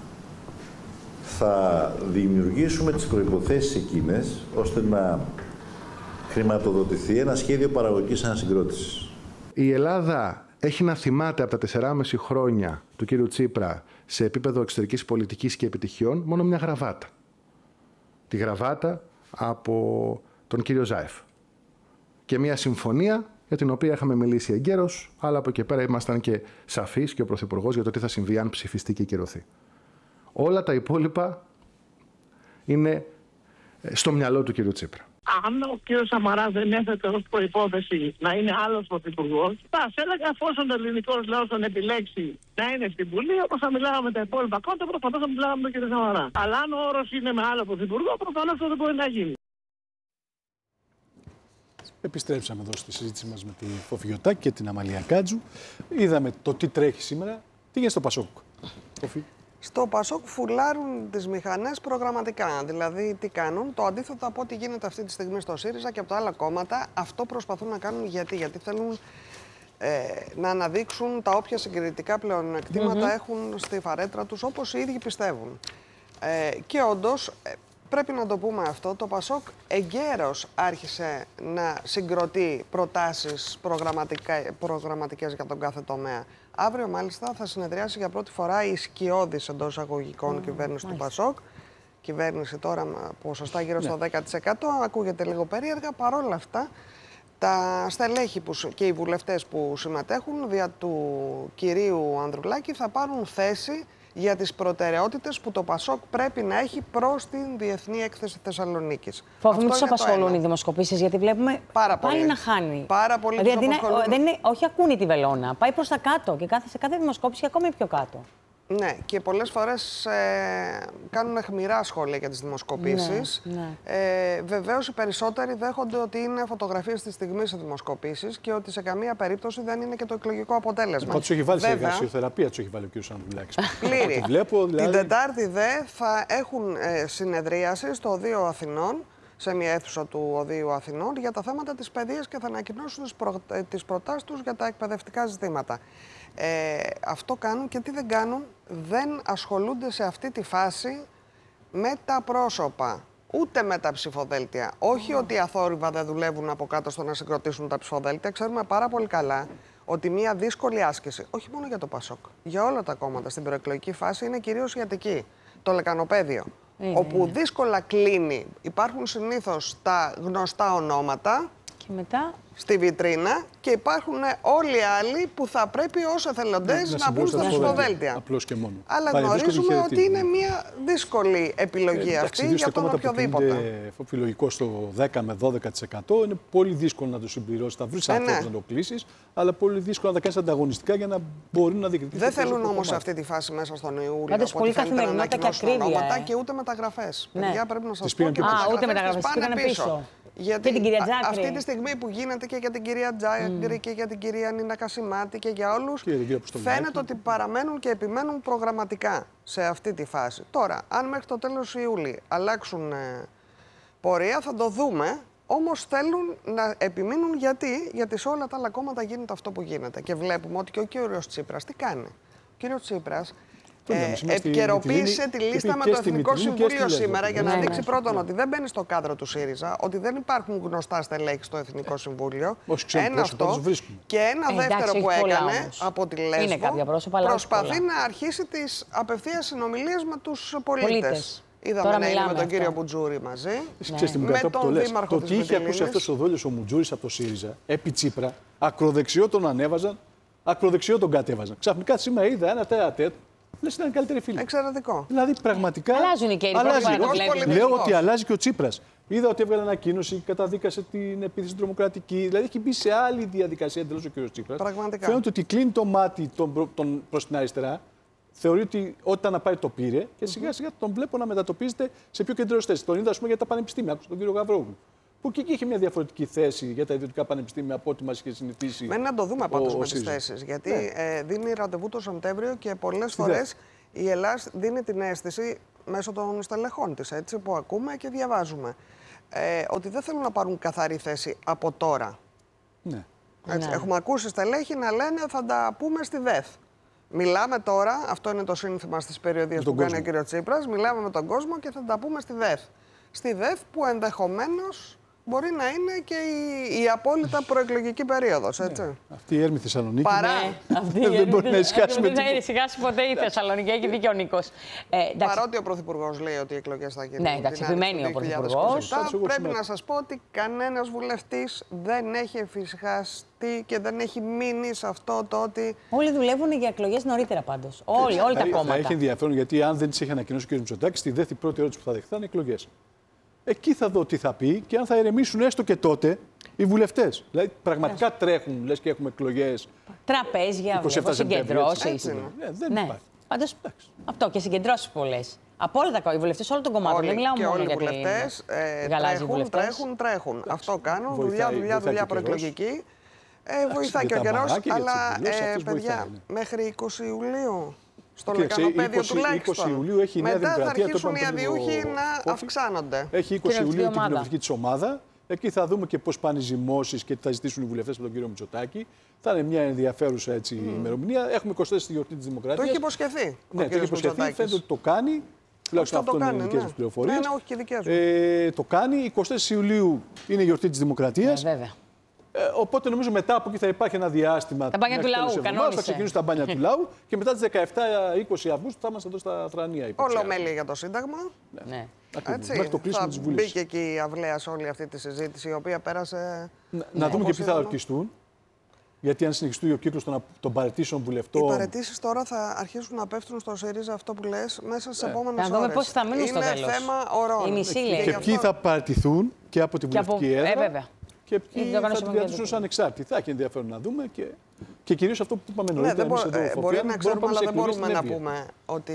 θα δημιουργήσουμε τις προϋποθέσεις εκείνες ώστε να χρηματοδοτηθεί ένα σχέδιο παραγωγικής ανασυγκρότησης. Η Ελλάδα έχει να θυμάται από τα τεσσεράμιση χρόνια του κύριου Τσίπρα σε επίπεδο εξωτερικής πολιτικής και επιτυχιών μόνο μια γραβάτα. Τη γραβάτα από τον κύριο Ζάεφ. Και μια συμφωνία για την οποία είχαμε μιλήσει εγκαίρως, αλλά από εκεί πέρα ήμασταν και σαφείς και ο Πρωθυπουργός για το τι θα συμβεί αν ψηφιστεί και κυρωθεί. Όλα τα υπόλοιπα είναι στο μυαλό του κ. Τσίπρα. Αν ο κ. Σαμαράς δεν έθετε ως προϋπόθεση να είναι άλλος πρωθυπουργός, θα έλεγα εφόσον ο ελληνικός λαός τον επιλέξει να είναι στην Βουλή, όπως θα μιλάγαμε με τα υπόλοιπα κόμματα, προφανώς θα μιλάγαμε με τον κ. Σαμαρά. Αλλά αν ο όρος είναι με άλλο πρωθυπουργό, προφανώς αυτό δεν μπορεί να γίνει. Επιστρέψαμε εδώ στη συζήτηση μας με τη Φωφιωτάκη και την Αμαλία Κάτζου. Είδαμε το τι τρέχει σήμερα. Τι γίνεται στο Πασόκ, Φωφι? Στο Πασόκ φουλάρουν τις μηχανές προγραμματικά. Δηλαδή, τι κάνουν, το αντίθετο από ό,τι γίνεται αυτή τη στιγμή στο ΣΥΡΙΖΑ και από τα άλλα κόμματα, αυτό προσπαθούν να κάνουν γιατί. Γιατί θέλουν ε, να αναδείξουν τα όποια συγκριτικά πλεονεκτήματα mm-hmm. έχουν στη φαρέτρα τους, όπως οι ίδιοι πιστεύουν. Ε, και όντως, ε, πρέπει να το πούμε αυτό, το Πασόκ εγκαίρως άρχισε να συγκροτεί προτάσεις προγραμματικές για τον κάθε τομέα. Αύριο, μάλιστα, θα συνεδριάσει για πρώτη φορά η σκιώδης εντός εισαγωγικών mm, κυβέρνηση μάλιστα. του Πασόκ. Κυβέρνηση τώρα με ποσοστά γύρω στο ναι. δέκα τοις εκατό. Ακούγεται λίγο περίεργα. Παρόλα αυτά, τα στελέχη που, και οι βουλευτές που συμμετέχουν δια του κυρίου Ανδρουλάκη θα πάρουν θέση για τις προτεραιότητες που το Πασόκ πρέπει να έχει προς την Διεθνή Έκθεση Θεσσαλονίκης. Φόβο, μην τους απασχολούν οι δημοσκοπήσεις, γιατί βλέπουμε Πάρα πάλι πολύ. να χάνει. Πάρα πολύ δηλαδή, είναι, δεν είναι, όχι ακούνε τη βελόνα, πάει προς τα κάτω και κάθε, σε κάθε δημοσκόπηση και ακόμη πιο κάτω. Ναι, και πολλές φορές ε, κάνουν αιχμηρά σχόλια για τις δημοσκοπήσεις. Ναι, ναι. Ε, βεβαίως οι περισσότεροι δέχονται ότι είναι φωτογραφίες της στιγμής σε δημοσκοπήσεις και ότι σε καμία περίπτωση δεν είναι και το εκλογικό αποτέλεσμα. Μα τους έχει βάλει Βέβαια, σε εργασιοθεραπεία, τους έχει βάλει ο κ. Ανδρουλάκης. Πλήρη. Βλέπω, δηλαδή... Την Τετάρτη δε θα έχουν ε, συνεδρίαση στο Οδείο Αθηνών, σε μια αίθουσα του Οδείου Αθηνών, για τα θέματα της παιδείας και θα ανακοινώσουν τις, προ... τις προτάσεις τους για τα εκπαιδευτικά ζητήματα. Ε, αυτό κάνουν και τι δεν κάνουν, δεν ασχολούνται σε αυτή τη φάση με τα πρόσωπα, ούτε με τα ψηφοδέλτια. Mm. Όχι ότι αθόρυβα δεν δουλεύουν από κάτω στο να συγκροτήσουν τα ψηφοδέλτια. Ξέρουμε πάρα πολύ καλά ότι μια δύσκολη άσκηση, όχι μόνο για το Πασόκ, για όλα τα κόμματα στην προεκλογική φάση είναι κυρίως ιατρική. Το λεκανοπαίδιο, mm. όπου δύσκολα κλείνει. Υπάρχουν συνήθως τα γνωστά ονόματα. Και μετά... στη βιτρίνα και υπάρχουν όλοι οι άλλοι που θα πρέπει ως εθελοντές να, να μπουν στα ψηφοδέλτια. Απλώς και μόνο. Αλλά Πάλι γνωρίζουμε ότι είναι μια δύσκολη επιλογή ε, αυτή για τον οποιοδήποτε. Είναι φιλογικό στο δέκα με δώδεκα τοις εκατό. Είναι πολύ δύσκολο να το συμπληρώσει. Θα βρει ε, ανθρώπους ναι. να το κλείσει, αλλά πολύ δύσκολο να τα κάνει ανταγωνιστικά για να μπορεί να διεκδικήσει. Δεν θέλουν όμως σε αυτή τη φάση μέσα στον Ιούλιο. Πάντως πολύ καθημερινότητα και ακρίβεια. Και ούτε μεταγραφές. Παιδιά, πρέπει να σας πω ότι ούτε μεταγραφές πάνε πίσω. Γιατί και την κυρία Τζάκρη. Αυτή τη στιγμή που γίνεται και για την κυρία Τζάκρη mm. και για την κυρία Νίνα Κασιμάτη και για όλους, φαίνεται ότι παραμένουν και επιμένουν προγραμματικά σε αυτή τη φάση. Τώρα, αν μέχρι το τέλος Ιούλη αλλάξουν ε, πορεία, θα το δούμε. Όμως θέλουν να επιμείνουν γιατί, γιατί σε όλα τα άλλα κόμματα γίνεται αυτό που γίνεται. Και βλέπουμε ότι και ο κύριος Τσίπρας τι κάνει. Ο κύριος Τσίπρας Ε, επικαιροποίησε τη λίστα με το Εθνικό Συμβούλιο σήμερα για να δείξει πρώτον ότι δεν μπαίνει στο κάδρο του ΣΥΡΙΖΑ, ότι δεν υπάρχουν γνωστά στελέχη στο Εθνικό Συμβούλιο. Ένα αυτό. Και ένα δεύτερο που έκανε από τη Λέσβο, προσπαθεί να αρχίσει τις απευθείας συνομιλίες με τους πολίτες. Είδαμε να είναι με τον κύριο Μπουτζούρη μαζί. Με τον δήμαρχο της Μυτιλήνης. Το τι είχε ακούσει αυτός ο Δόλιος ο Μπουτζούρης από το ΣΥΡΙΖΑ, επί Τσίπρα, ακροδεξιό τον ανέβαζαν, ακροδεξιό τον κατέβαζαν. Ξαφνικά σήμερα είδα ένα τέα-τέτ. Λες ήταν καλύτεροι φίλοι. Εξαιρετικό. Δηλαδή πραγματικά. Αλλάζουν οι καιροί. Λέω ότι αλλάζει και ο Τσίπρας. Είδα ότι έβγαλε ανακοίνωση, καταδίκασε την επίθεση τρομοκρατική. Δηλαδή έχει μπει σε άλλη διαδικασία εντελώς ο κ. Τσίπρας. Πραγματικά. Φαίνεται ότι κλείνει το μάτι τον, τον, προς την αριστερά. Θεωρεί ότι όταν να πάει το πήρε και σιγά σιγά τον βλέπω να μετατοπίζεται σε πιο κεντρικές θέσεις. Τον είδα, ας πούμε, για τα πανεπιστήμια. Άκουσα τον κύριο Γαβρόγλου. Που και εκεί είχε μια διαφορετική θέση για τα ιδιωτικά πανεπιστήμια από ό,τι μας είχε συνηθίσει. Μένει να το δούμε πάντως με τις θέσεις. Γιατί ναι. ε, δίνει ραντεβού το Σεπτέμβριο και πολλές φορές η Ελλάδα δίνει την αίσθηση μέσω των στελεχών της, έτσι, που ακούμε και διαβάζουμε, ε, ότι δεν θέλουν να πάρουν καθαρή θέση από τώρα. Ναι. Έτσι, ναι. Έχουμε ακούσει στελέχη να λένε θα τα πούμε στη ΔΕΘ. Μιλάμε τώρα, αυτό είναι το σύνθημα στις περιοδίες που κάνει ο κ. Τσίπρας, μιλάμε με τον κόσμο και θα τα πούμε στη ΔΕΘ. Στη ΔΕΘ που ενδεχομένως μπορεί να είναι και η, η απόλυτα προεκλογική περίοδος, έτσι. Ναι. Αυτή η έρμη Θεσσαλονίκη Παρά... ναι. αυτή δεν μπορεί να ησυχάσει με τίποτα. Δεν ησυχάσει ποτέ η Θεσσαλονίκη, έχει δίκιο ο Νίκος. Ε, Παρότι ο Πρωθυπουργός λέει ότι οι εκλογές θα γίνουν. Ναι, εντάξει, επιμένει ο Πρωθυπουργός. Πρέπει να σας πω ότι κανένας βουλευτής δεν έχει εφησυχαστεί και δεν έχει μείνει σε αυτό το ότι. Όλοι δουλεύουν για εκλογές νωρίτερα πάντως. Όλοι, όλοι τα κόμματα. Θα έχει ενδιαφέρον γιατί αν δεν τις έχει ανακοινώσει ο κ. Μητσοτάκης, στη δεύτερη πρώτη ερώτηση που θα δεχθεί θα είναι εκλογές. Εκεί θα δω τι θα πει και αν θα ηρεμήσουν έστω και οι βουλευτές. Δηλαδή, πραγματικά yeah. τρέχουν, λες και έχουμε εκλογές. Τραπέζια, συγκεντρώσεις. Ναι, δεν ναι. υπάρχει. Πάντως, αυτό και συγκεντρώσεις πολλές. Από όλα τα βουλευτές όλων των κομμάτων. Δεν μιλάω μόνο για βουλευτές. Ε, τρέχουν, τρέχουν, τρέχουν. Αυτό κάνουν. Δουλειά, δουλειά, δουλειά προεκλογική. Ε, βοηθάει και ο καιρός. Αλλά, ε, παιδιά, μέχρι είκοσι Ιουλίου. Στο λεκανοπέδιο τουλάχιστον. είκοσι Ιουλίου έχει η Νέα Δημοκρατία. Μετά θα αρχίσουν οι αδιούχοι να αυξάνονται. Έχει είκοσι Ιουλίου την κοινοβουλευτική της ομάδα. Εκεί θα δούμε και πώς πάνε οι ζυμώσεις και τι θα ζητήσουν οι βουλευτές από τον κύριο Μητσοτάκη. Θα είναι μια ενδιαφέρουσα έτσι, mm. ημερομηνία. Έχουμε είκοσι τέσσερις τη γιορτή της Δημοκρατίας. Το έχει υποσχεθεί. Ναι, το έχει υποσχεθεί. Φαίνεται ότι το κάνει. Τουλάχιστον αυτό είναι οι δικές μας πληροφορίες. Ναι, όχι και δικές μου. Ε, το κάνει. είκοσι τέσσερις Ιουλίου είναι η γιορτή της Δημοκρατίας. Ναι, βέβαια. Ε, οπότε νομίζω μετά από εκεί θα υπάρχει ένα διάστημα. Τα μπάνια του λαού, κανόνισε. Θα ξεκινήσουν τα μπάνια του λαού και μετά τις δεκαεπτά είκοσι Αυγούστου θα είμαστε εδώ στα Θρανία. Ολομέλεια για το Σύνταγμα. Ναι. Έτσι, μέχρι το κλείσιμο της Βουλής. Μπήκε και η αυλαία σε όλη αυτή τη συζήτηση, η οποία πέρασε. Να, ναι, να δούμε και ποιοι θα ορκιστούν. Γιατί αν συνεχιστεί ο κύκλος των, των παραιτήσεων βουλευτών. Οι παραιτήσεις τώρα θα αρχίσουν να πέφτουν στο ΣΥΡΙΖΑ, αυτό που λες, μέσα στις επόμενες ώρες. Να δούμε πώς θα μείνουν στο τέλος. Είναι θέμα ωρών. Και ποιοι θα παραιτηθούν και από την βουλευτική έδρα. Ε, βέβαια. Και ποιοι θα την κρατήσουν ως ανεξάρτητοι. Θα έχει ενδιαφέρον να δούμε και, και κυρίως αυτό που είπαμε νωρίτερα. Ναι, εμείς εδώ, ε, μπορεί να ξέρουμε, αλλά δεν μπορούμε να πούμε ότι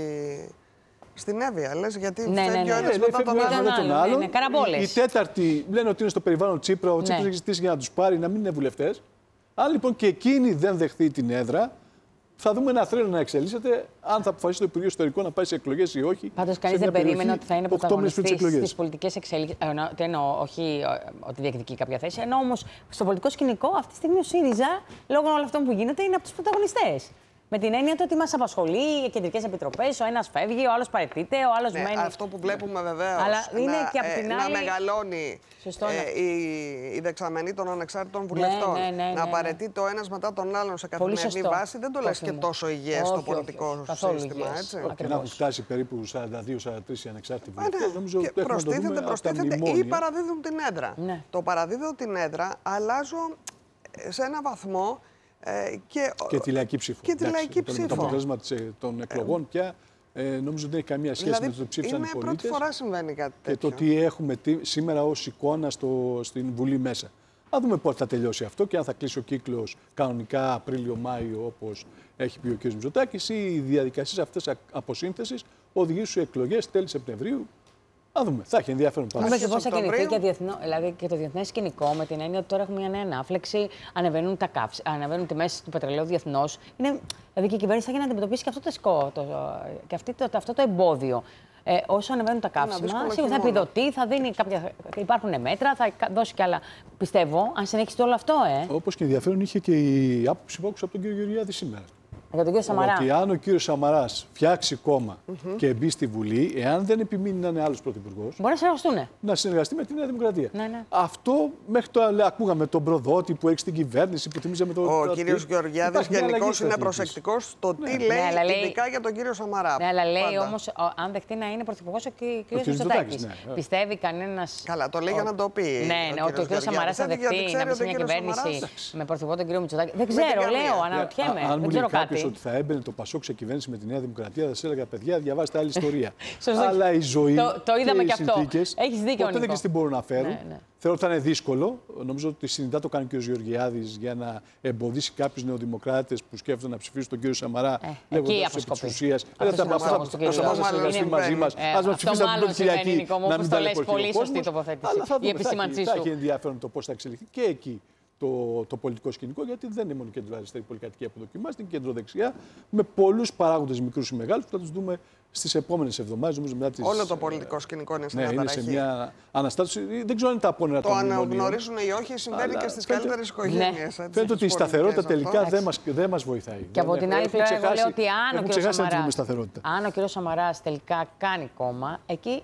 στην Εύβοια, λες, γιατί ναι, φεύγει ναι, ναι. ο ένας ναι, μετά τον άλλο. άλλο. Ναι, ναι, η, η τέταρτη λένε ότι είναι στο περιβάλλον Τσίπρα, ο Τσίπρας ναι. έχει ζητήσει για να τους πάρει, να μην είναι βουλευτές. Αν λοιπόν και εκείνη δεν δεχθεί την έδρα, θα δούμε ένα θρύλο να εξελίσσεται, αν θα αποφασίσει το Υπουργείο Ιστορικών να πάει σε εκλογές ή όχι. Πάντως, κανείς δεν περίμενε ότι θα είναι πρωταγωνιστής στις πολιτικές εξελίξεις. Τι εννοώ, όχι ότι διεκδικεί κάποια θέση. Ενώ όμως στο πολιτικό σκηνικό αυτή τη στιγμή ο ΣΥΡΙΖΑ, λόγω όλων αυτών που γίνεται, είναι από τους πρωταγωνιστές. Με την έννοια του ότι μας απασχολεί οι κεντρικές επιτροπές, ο ένας φεύγει, ο άλλος παραιτείται, ο άλλος ναι, μένει. Αυτό που βλέπουμε βεβαίως. Αλλά είναι να, και από την ε, άλλη. Να μεγαλώνει Σωστό, ναι. ε, η, η δεξαμενή των ανεξάρτητων βουλευτών. Ναι, ναι, ναι, ναι, να παραιτείται ο ένας μετά τον άλλον σε καθημερινή βάση. Δεν το λες και τόσο υγιές στο πολιτικό σύστημα. Και να έχουν φτάσει περίπου σαράντα δύο σαράντα τρεις οι ανεξάρτητοι βουλευτές. Προστίθεται, προστίθεται ή παραδίδουν την έδρα. Το παραδίδω την έδρα, αλλάζω σε ένα βαθμό. Ε, και, και τη λαϊκή ψήφο. Και τη Εντάξει, λαϊκή ψήφο. Το αποτέλεσμα των εκλογών ε, πια ε, νομίζω δεν έχει καμία σχέση δηλαδή, με το ψήφισαν οι πολίτες. Είναι πρώτη φορά συμβαίνει κάτι τέτοιο. Και το τι έχουμε τι, σήμερα ως εικόνα στο, στην Βουλή μέσα. Να δούμε πότε θα τελειώσει αυτό και αν θα κλείσει ο κύκλος κανονικά Απρίλιο-Μάιο όπως έχει πει ο κ. Μητσοτάκης ή οι διαδικασίες αυτές αποσύνθεσης οδηγήσουν σε εκλογές τέλη Σεπτεμβρίου. Να δούμε. Θα έχει ενδιαφέρον πάντα. Νομίζω πώς θα κινηθεί και, διεθνό, δηλαδή και το διεθνές σκηνικό με την έννοια ότι τώρα έχουμε μια νέα ανάφλεξη, ανεβαίνουν τα καύση, ανεβαίνουν τιμές του πετρελαίου διεθνώς. Δηλαδή και η κυβέρνηση θα έχει να αντιμετωπίσει και αυτό το, σκό, το, και αυτή, το, αυτό το εμπόδιο. Ε, όσο ανεβαίνουν τα καύσιμα, σίγουρα θα επιδοτεί, θα δίνει κάποια. Υπάρχουν μέτρα, θα δώσει κι άλλα. Πιστεύω, αν συνεχίσει όλο αυτό, ε. Όπως και ενδιαφέρον είχε και η άποψη που άκουσα από τον κύριο Γεωργιάδη σήμερα. Για τον κύριο Σαμαρά. Ότι αν ο κύριος Σαμαράς φτιάξει κόμμα mm-hmm. και μπει στη Βουλή, εάν δεν επιμείνει να είναι άλλος πρωθυπουργός. Μπορεί να συνεργαστούν. Να συνεργαστεί με τη Νέα Δημοκρατία. Ναι, ναι. Αυτό μέχρι τώρα ακούγαμε τον προδότη που έχει στην κυβέρνηση, που θυμίζαμε τον. Ο κύριος Γεωργιάδης γενικώς είναι προσεκτικός στο τι ναι. λέει, ναι, λέει ειδικά για τον κύριο Σαμαρά. Ναι, αλλά λέει όμως, αν δεχτεί να είναι πρωθυπουργός ο κύριος Μητσοτάκης. Ναι. Πιστεύει κανένας. Καλά, το λέει για να το πει. Ναι, ναι, ότι ο κύριος Σαμαράς θα δεχτεί να μπει σε μια κυβέρνηση με πρωθυπουργό τον κύριο Μητσοτάκη. Δεν ξέρω, λέω, αναρωτιέμαι. Δεν ξέρω κάτι. Ότι θα έμπαινε το Πασόκ σε κυβέρνηση με τη Νέα Δημοκρατία, θα σα έλεγα παιδιά, διαβάστε άλλη ιστορία. Αλλά η ζωή. Το, το είδαμε και, και αυτό. Έχεις δίκιο. Ποτέ δεν ξέρει τι μπορούν να φέρουν. Ναι, ναι. Θεωρώ ότι θα είναι δύσκολο. Νομίζω ότι συνειδητά το κάνει ο κ. Γεωργιάδης για να εμποδίσει κάποιους νεοδημοκράτες που σκέφτονται να ψηφίσουν τον κ. Σαμαρά. Λέγοντας επί της ουσίας. Δεν θα συνεργαστεί μαζί μας. Ας μας ψηφίσουν την πρώτη Κυριακή. Να μην ταλαιπωρηθεί πολύ σωστή τοποθέτηση. Η επισήμανσή σου. Θα έχει ενδιαφέρον το πώς θα εξελιχθεί και εκεί. Το, το πολιτικό σκηνικό, γιατί δεν είναι μόνο κεντροαριστερή πολυκατοικία που δοκιμάζεται, είναι κεντροδεξιά, με πολλούς παράγοντες μικρούς ή μεγάλους που θα τους δούμε στις επόμενες εβδομάδες. Τις... Όλο το πολιτικό σκηνικό είναι σε μια ναι, ταραχή. Είναι σε μια αναστάτωση. Δεν ξέρω αν είναι τα απόνερα των μνημονίων. Το αναγνωρίζουν ή όχι συμβαίνει και στις καλύτερες οικογένειες. Ναι. Φαίνεται ότι η σταθερότητα τελικά δεν μας, δεν μας βοηθάει. Και από την άλλη πλευρά, εγώ λέω ότι αν ο κ. Σαμαράς, αν ο κ. Σαμαράς τελικά κάνει κόμμα, εκεί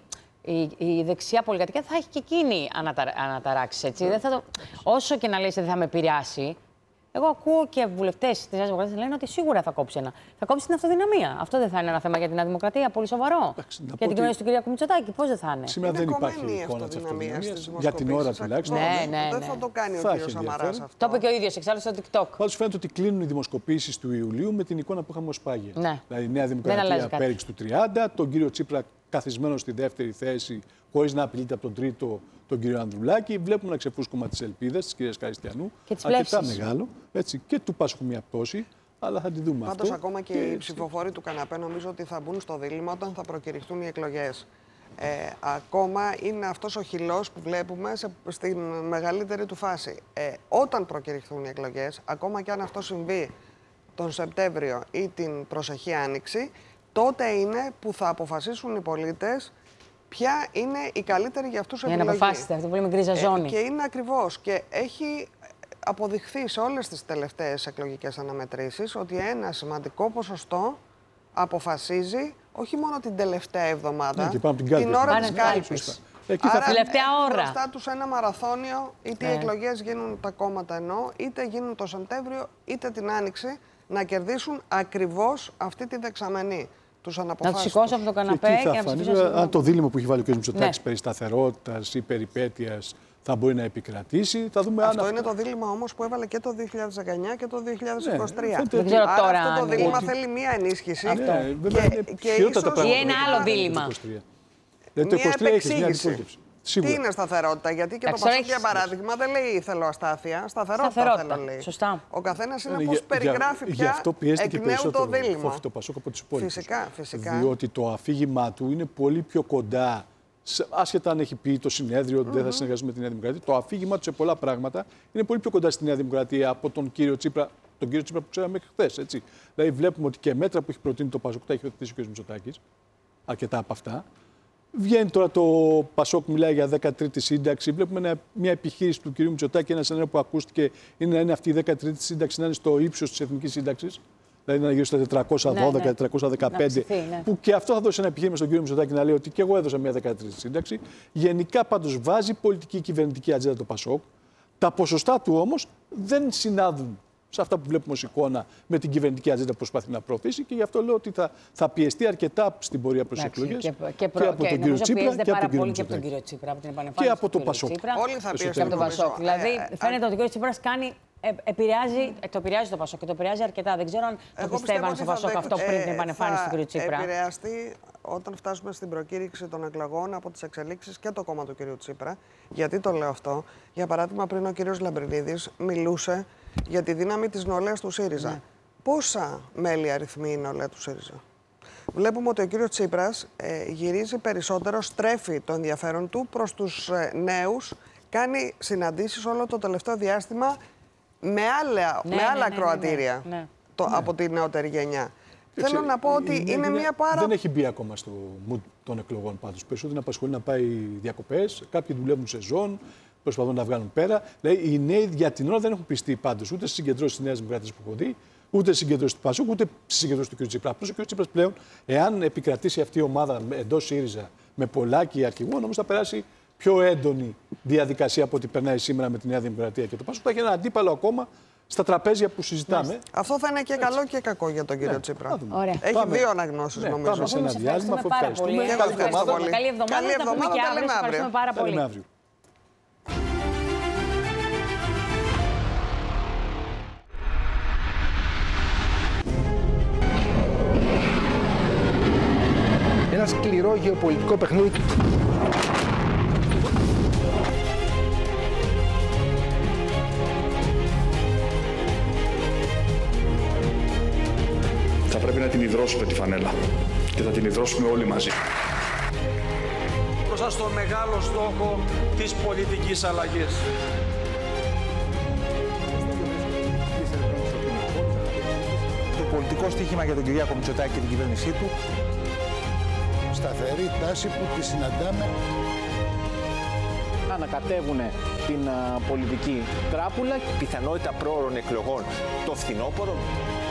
η, η δεξιά πολυκατοικία θα έχει και εκείνη αναταρα, αναταράξει. Έτσι. Δεν θα το... Όσο και να λες ότι δεν θα με επηρεάσει. Εγώ ακούω και βουλευτές της Νέας Δημοκρατίας λένε ότι σίγουρα θα κόψει ένα. Θα κόψει την αυτοδυναμία. Αυτό δεν θα είναι ένα θέμα για την Νέα Δημοκρατία, πολύ σοβαρό. Εντάξει, για την κυβέρνηση του κ. Μητσοτάκη, πώς δεν θα είναι. Σήμερα δεν υπάρχει εικόνα της αυτοδυναμίας. Για την ώρα τουλάχιστον. Ναι, ναι, ναι. Δεν θα το κάνει ο κ. Σαμαράς αυτό. Το είπε και ο ίδιος εξάλλου στο TikTok. Πάντως φαίνεται ότι κλείνουν οι δημοσκοπήσεις του Ιουλίου με την εικόνα που είχαμε ως πάγια. Ναι. Δηλαδή η Νέα Δημοκρατία πέριξ του τριάντα, τον κύριο Τσίπρα καθισμένο στη δεύτερη θέση, χωρίς να απειλείται από τον τρίτο, τον κύριο Ανδρουλάκη. Βλέπουμε ένα ξεφούσκωμα της ελπίδας της κυρίας Καριστιανού. Αρκετά μεγάλο. Έτσι, και του Πασόκου μια πτώση, αλλά θα τη δούμε. Πάντως, αυτό. ακόμα και, και οι ψηφοφόροι του καναπέ νομίζω ότι θα μπουν στο δίλημμα όταν θα προκηρυχθούν οι εκλογές. Ε, ακόμα είναι αυτός ο χυλός που βλέπουμε σε, στην μεγαλύτερη του φάση. Ε, όταν προκηρυχθούν οι εκλογές, ακόμα και αν αυτό συμβεί τον Σεπτέμβριο ή την προσεχή Άνοιξη, τότε είναι που θα αποφασίσουν οι πολίτες ποια είναι η καλύτερη για αυτούς επιλογή. Για να αποφάσιστε, αυτό που λέμε γκρίζα ζώνη. Ε, και είναι ακριβώς. Και έχει αποδειχθεί σε όλες τις τελευταίες εκλογικές αναμετρήσεις ότι ένα σημαντικό ποσοστό αποφασίζει όχι μόνο την τελευταία εβδομάδα, ναι, την, την ώρα της κάλπης. Εκεί θα τελευταία ώρα. Μπροστά τους ένα μαραθώνιο, είτε ναι. οι εκλογές γίνουν τα κόμματα ενώ, είτε γίνουν το Σεπτέμβριο, είτε την Άνοιξη, να κερδίσουν ακριβώς αυτή τη δεξαμενή. Τους να τους σηκώσω από το καναπέ και, και να ψηφίσω. Αν το δίλημμα που έχει βάλει ο κ. Μητσοτάκης ναι. περί σταθερότητας ή περιπέτειας θα μπορεί να επικρατήσει, θα δούμε αυτό αν. Αυτό είναι το δίλημμα όμως που έβαλε και το δύο χιλιάδες δεκαεννιά και το δύο χιλιάδες είκοσι τρία. Ναι, δεν ξέρω άρα τώρα. Αυτό το δίλημμα ότι... θέλει μία ενίσχυση. Αυτό. Ναι, και, και, και ίσως... Ή ένα άλλο δίλημμα. Μία επεξήγηση. Τι είναι σταθερότητα, γιατί και το Πασόκ για παράδειγμα δεν λέει θέλω αστάθεια. Σταθερότητα, σταθερότητα. θέλω λέει. Σωστά. Ο καθένας είναι πώς περιγράφει πια εκ νέου το δίλημμα. Το Πασόκ από τους υπόλοιπους. Φυσικά, φυσικά. Διότι το αφήγημά του είναι πολύ πιο κοντά, άσχετα αν έχει πει το συνέδριο ότι mm-hmm. δεν θα συνεργαστεί με τη Νέα Δημοκρατία, το αφήγημά του σε πολλά πράγματα είναι πολύ πιο κοντά στη Νέα Δημοκρατία από τον κύριο Τσίπρα, τον κύριο Τσίπρα που ξέραμε μέχρι χθες. Δηλαδή βλέπουμε ότι και μέτρα που έχει προτείνει το Πασόκ τα έχει οθετήσει ο κ. Μητσοτάκης, αρκετά από αυτά. Βγαίνει τώρα το Πασόκ, μιλάει για δεκατρίτη σύνταξη. Βλέπουμε ένα, μια επιχείρηση του κ. Μητσοτάκη, ένα σενάριο που ακούστηκε είναι να είναι αυτή η δεκατρίτη σύνταξη να είναι στο ύψος της εθνικής σύνταξης. Δηλαδή να είναι γύρω στα τετρακόσια δώδεκα με τετρακόσια δεκαπέντε. Ψηθεί, ναι. Που και αυτό θα δώσει ένα επιχείρημα στον κ. Μητσοτάκη να λέει ότι και εγώ έδωσα μια δεκατρίτη σύνταξη. Γενικά πάντως βάζει πολιτική κυβερνητική ατζέντα το Πασόκ. Τα ποσοστά του όμως δεν συνάδουν σε αυτά που βλέπουμε ως εικόνα με την κυβερνητική ατζέντα που προσπαθεί να προωθήσει και γι' αυτό λέω ότι θα, θα πιεστεί αρκετά στην πορεία προς εκλογές και, και, προ, και από και τον κύριο Τσίπρα και από τον κύριο, και από τον κύριο Τσίπρα, από την και από τον Πασόκ. Όλοι θα πιεστούν από τον Πασόκ. Δηλαδή φαίνεται ότι ο κύριος Τσίπρας κάνει Ε, επηρεάζει, το επηρεάζει το Πασόκ και το επηρεάζει αρκετά. Δεν ξέρω αν το πιστεύαν στο Πασόκ αυτό πριν την επανεμφάνιση του κ. Τσίπρα. Θα επηρεαστεί όταν φτάσουμε στην προκήρυξη των εκλογών από τις εξελίξεις και το κόμμα του κ. Τσίπρα. Γιατί το λέω αυτό? Για παράδειγμα, πριν ο κ. Λαμπρινίδης μιλούσε για τη δύναμη της νεολαίας του ΣΥΡΙΖΑ. Ναι. Πόσα μέλη αριθμεί η νεολαία του ΣΥΡΙΖΑ? Βλέπουμε ότι ο κύριος Τσίπρας ε, γυρίζει περισσότερο, στρέφει το ενδιαφέρον του προς τους ε, νέους, κάνει συναντήσεις όλο το τελευταίο διάστημα με άλλα, ναι, με άλλα ναι, κροατήρια ναι, ναι, ναι. Το, ναι. από τη νεότερη γενιά. Και Θέλω να πω ότι είναι, είναι μια πάρα... Δεν έχει μπει ακόμα στο mood των εκλογών πάντως. Περισσότερο να απασχολεί να πάει διακοπές, κάποιοι δουλεύουν σεζόν, προσπαθούν να βγάλουν πέρα. Δηλαδή οι νέοι για την ώρα δεν έχουν πιστεί πάντως ούτε στις συγκεντρώσεις της Νέας Δημοκρατίας που έχω δει, ούτε στις συγκεντρώσεις του Πασόκ, ούτε στις συγκεντρώσεις του κ. Τσίπρα. Απλώς ο κ. Τσίπρας πλέον, εάν επικρατήσει αυτή η ομάδα εντός ΣΥΡΙΖΑ με πολλάκι αρχηγού, νομίζω θα περάσει πιο έντονη διαδικασία από ό,τι περνάει σήμερα με τη Νέα Δημοκρατία και το Πασόκ. Θα έχει ένα αντίπαλο ακόμα στα τραπέζια που συζητάμε. Μάλιστα. Αυτό θα είναι και καλό Έτσι. και κακό για τον κύριο ναι, Τσίπρα. Έχει πάμε. δύο αναγνώσεις ναι, νομίζω. Πάμε σε ένα διάλειμμα. Ευχαριστούμε. Καλή εβδομάδα. Καλή εβδομάδα. Καλή εβδομάδα. Και αύριο. Ευχαριστούμε πάρα πολύ. Ένα σκληρό γεωπολιτικό παιχνίδι. Θα πρέπει να την υδρώσουμε τη φανέλα και θα την υδρώσουμε όλοι μαζί. Μπροστά στο μεγάλο στόχο της πολιτικής αλλαγής. Το πολιτικό στοίχημα για τον Κυριάκο Μητσοτάκη και την κυβέρνησή του. Σταθερή τάση που τη συναντάμε. Ανακατεύουν την α, πολιτική τράπουλα. Πιθανότητα πρόωρων εκλογών το φθινόπωρο.